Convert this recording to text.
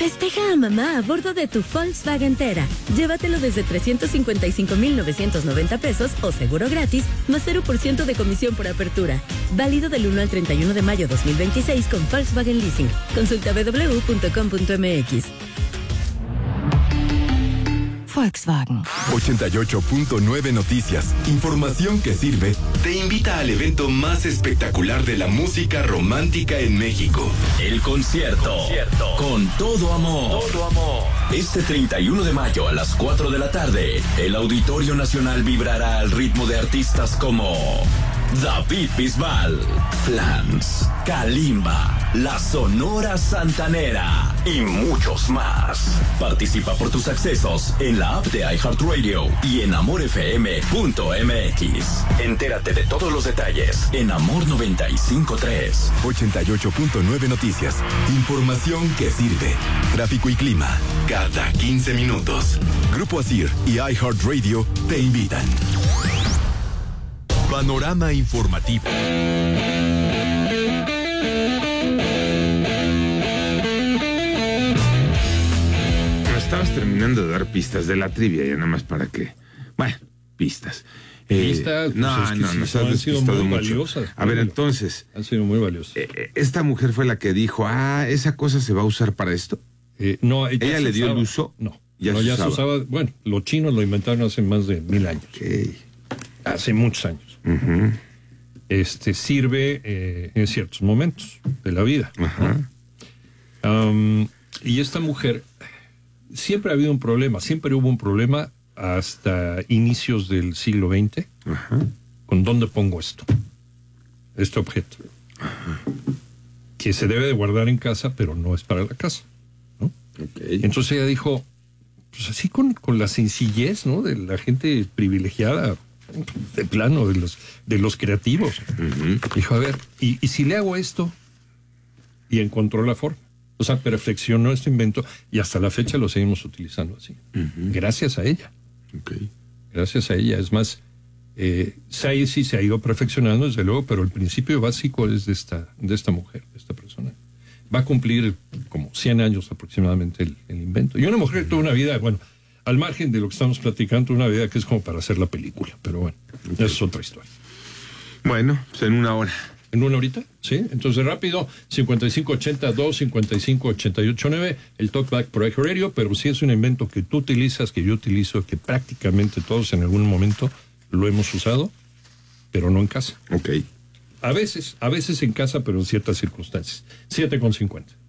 Festeja a mamá a bordo de tu Volkswagen Tera. Llévatelo desde 355,990 pesos o seguro gratis, más 0% de comisión por apertura. Válido del 1 al 31 de mayo 2026 con Volkswagen Leasing. Consulta www.com.mx. Volkswagen. 88.9 Noticias. Información que sirve. Te invita al evento más espectacular de la música romántica en México. El concierto. Con todo amor. Este 31 de mayo a las 4 de la tarde, el Auditorio Nacional vibrará al ritmo de artistas como David Bisbal, Flans, Kalimba, La Sonora Santanera y muchos más. Participa por tus accesos en la app de iHeartRadio y en amorfm.mx. Entérate de todos los detalles en Amor 95.3. 88.9 Noticias. Información que sirve. Tráfico y clima cada 15 minutos. Grupo Asir y iHeartRadio te invitan. Panorama informativo. Estabas terminando de dar pistas de la trivia, ya nada más para que... Bueno, pistas. Pistas, no, pues nos has despistado mucho. Valiosas, a ver, entonces... Han sido muy valiosas. Esta mujer fue la que dijo, esa cosa se va a usar para esto. No, ¿Ella le dio el uso? No, ya se usaba. Bueno, los chinos lo inventaron hace más de 1000 años. Okay. Hace muchos años. Uh-huh. Sirve en ciertos momentos de la vida. Uh-huh. Y esta mujer, siempre ha habido un problema, siempre hubo un problema hasta inicios del siglo XX, uh-huh, con dónde pongo este objeto, uh-huh, que se debe de guardar en casa, pero no es para la casa, ¿no? Okay. Entonces ella dijo, pues así con la sencillez, ¿no?, de la gente privilegiada, de plano, de los creativos. Uh-huh. Dijo, a ver, ¿y si le hago esto? Y encontró la forma. O sea, perfeccionó este invento y hasta la fecha lo seguimos utilizando así. Uh-huh. Gracias a ella. Okay. Gracias a ella. Es más, sí se ha ido perfeccionando, desde luego, pero el principio básico es de esta mujer, de esta persona. Va a cumplir como 100 años aproximadamente el invento. Y una mujer que tuvo una vida, bueno, al margen de lo que estamos platicando, una vida que es como para hacer la película. Pero bueno, okay, esa es otra historia. Bueno, pues en una hora. ¿En una horita? Sí. Entonces, rápido, 5582-5588-9, el Talkback por iHeartRadio, pero si es un invento que tú utilizas, que yo utilizo, que prácticamente todos en algún momento lo hemos usado, pero no en casa. Ok. A veces en casa, pero en ciertas circunstancias. 7:50.